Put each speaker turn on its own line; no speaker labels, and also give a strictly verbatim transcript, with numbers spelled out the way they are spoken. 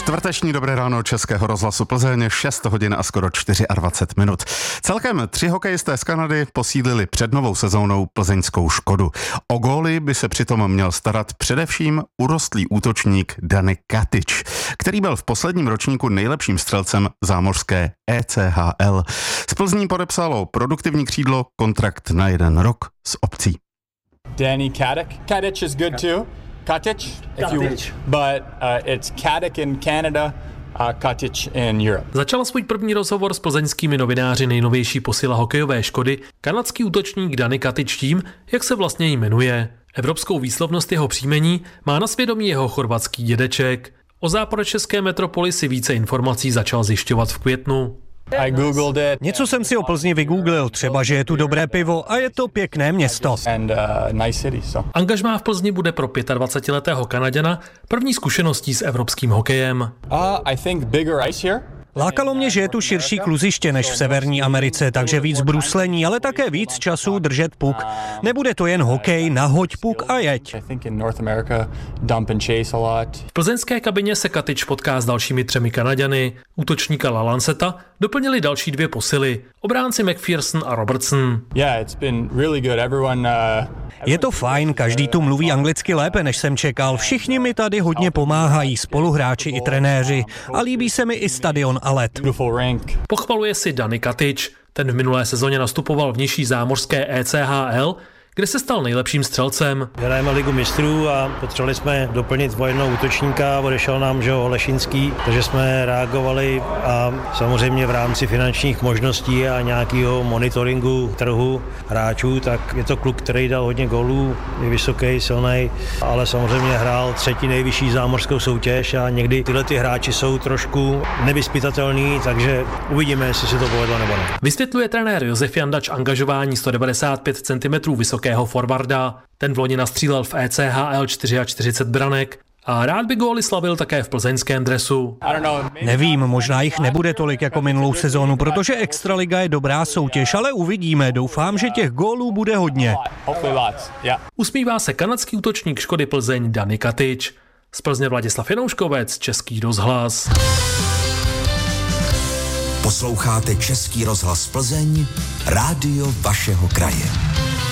Čtvrteční Dobré ráno Českého rozhlasu Plzeň, šest hodin a skoro dvacet čtyři minut. Celkem tři hokejisté z Kanady posílili před novou sezónou plzeňskou Škodu. O góly by se přitom měl starat především urostlý útočník Danny Katic, který byl v posledním ročníku nejlepším střelcem zámořské E C H L. S Plzní podepsalo produktivní křídlo kontrakt na jeden rok s opcí.
Danny Katic. Katic is good too. Katic, if you, but uh, it's Katic in Canada, uh, Katic in Europe.
Začal svůj první rozhovor s plzeňskými novináři nejnovější posila hokejové Škody kanadský útočník Danny Katic tím, jak se vlastně jmenuje. Evropskou výslovnost jeho příjmení má na svědomí jeho chorvatský dědeček. O západočeské metropoli si více informací začal zjišťovat v květnu.
I googled it.
Něco jsem si o Plzni vygooglil, třeba, že je tu dobré pivo a je to pěkné město.
And, uh, nice city, so.
Angažmá v Plzni bude pro dvacetiletého Kanaďana první zkušeností s evropským hokejem.
Uh, I think bigger ice here.
Lákalo mě, že je tu širší kluziště než v Severní Americe, takže víc bruslení, ale také víc času držet puk. Nebude to jen hokej, nahoď puk a jeď.
V plzeňské kabině se Katic potká s dalšími třemi Kanaďany. Útočníka Lalanceta doplnili další dvě posily, obránci McPherson a Robertson.
Je to fajn, každý tu mluví anglicky lépe, než jsem čekal. Všichni mi tady hodně pomáhají, spoluhráči i trenéři. A líbí se mi i stadion a led.
Pochvaluje si Danny Katic. Ten v minulé sezóně nastupoval v nižší zámořské E C H L, kde se stal nejlepším střelcem.
Hrajeme ligu mistrů a potřebovali jsme doplnit o jednoho útočníka, odešel nám že Olešinský, takže jsme reagovali a samozřejmě v rámci finančních možností a nějakého monitoringu trhu hráčů, tak je to kluk, který dal hodně gólů, je vysoký, silný, ale samozřejmě hrál třetí nejvyšší zámořskou soutěž a někdy tyhle ty hráči jsou trošku nevyzpytatelný, takže uvidíme, jestli se to povedlo nebo ne.
Vysvětluje trenér Josef Jandač angažování sto devadesát pět centimetrů vysokého forwarda. Ten v loni nastřílel v E C H L čtyřicet čtyři branek a rád by góly slavil také v plzeňském dresu.
Nevím, možná jich nebude tolik jako minulou sezónu, protože Extraliga je dobrá soutěž, ale uvidíme. Doufám, že těch gólů bude hodně.
Usmívá se kanadský útočník Škody Plzeň Danny Katic. Z Plzně Vladislav Janouškovec, Český rozhlas.
Posloucháte Český rozhlas Plzeň, rádio vašeho kraje.